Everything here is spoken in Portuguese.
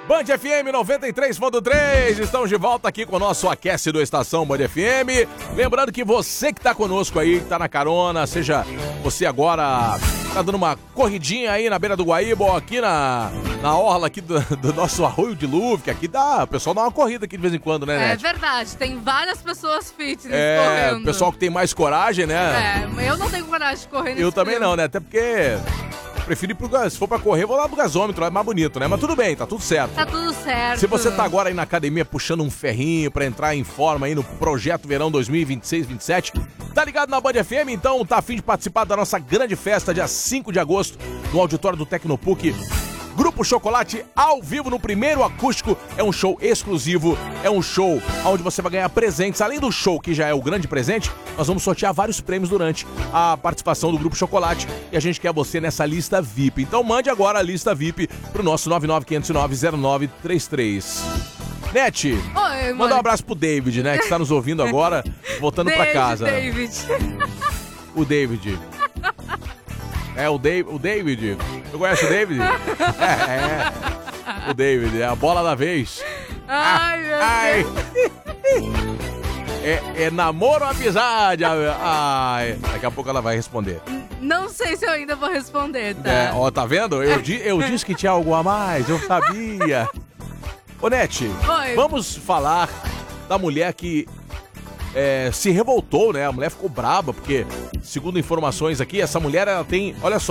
Band FM 93.3, estamos de volta aqui com o nosso Aquece do Estação Band FM. Lembrando que você que tá conosco aí, que tá na carona, seja você agora tá dando uma corridinha aí na beira do Guaíba ou aqui na orla aqui do nosso Arroio de Luve, que aqui dá, o pessoal dá uma corrida aqui de vez em quando, né, Net? É verdade, tem várias pessoas fitness correndo. O pessoal que tem mais coragem, né? Eu não tenho coragem de correr nesse Eu também frio. não, né? Até porque... prefiro ir se for pra correr, vou lá no gasômetro, é mais bonito, né? Mas tudo bem, tá tudo certo. Tá tudo certo. Se você tá agora aí na academia puxando um ferrinho pra entrar em forma aí no Projeto Verão 2026-27, tá ligado na Band FM? Então tá a fim de participar da nossa grande festa dia 5 de agosto no auditório do Tecnopuc. Grupo Chocolate ao vivo no primeiro acústico. É um show exclusivo, é um show onde você vai ganhar presentes. Além do show, que já é o grande presente, nós vamos sortear vários prêmios durante a participação do Grupo Chocolate. E a gente quer você nessa lista VIP. Então mande agora a lista VIP pro nosso 995090933. Net, Oi, manda um abraço pro David, né, que está nos ouvindo agora, voltando pra casa. David. O David. É, o David. Tu conhece o David? O David, é a bola da vez. Ai, meu Deus. É namoro ou amizade? Ai, daqui a pouco ela vai responder. Não sei se eu ainda vou responder, tá? Tá vendo? Eu disse que tinha algo a mais, eu sabia. Ô, Net, Oi. vamos falar da mulher que se revoltou, né? A mulher ficou braba, porque, segundo informações aqui, essa mulher, ela tem, olha só,